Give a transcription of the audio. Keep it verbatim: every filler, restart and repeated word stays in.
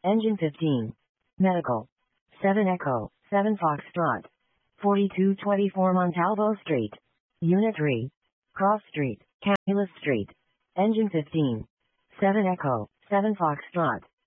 Engine fifteen. Medical. seven Echo, seven Foxtrot. forty-two twenty-four Montalvo Street. Unit three. Cross Street, Camulus Street. Engine fifteen. seven Echo, seven Foxtrot.